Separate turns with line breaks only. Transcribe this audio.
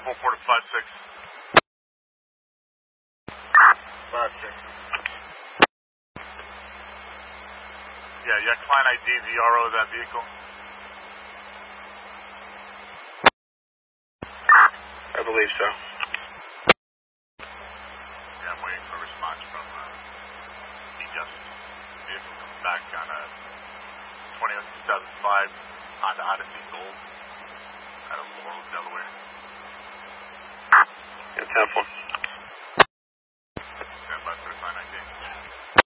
4 to 5-6. 5-6. Yeah, you got client ID, VRO of that vehicle?
I believe so.
Yeah, I'm waiting for a response from E-Justice. Vehicle comes back on a 2005 Honda Odyssey Gold out of Laurel, Delaware.
Yeah, 10-4.